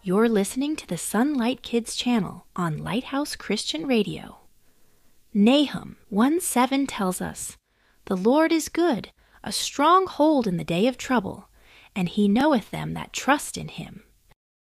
You're listening to the Sunlight Kids channel on Lighthouse Christian Radio. Nahum 1:7 tells us, "The Lord is good, a strong hold in the day of trouble, and he knoweth them that trust in him."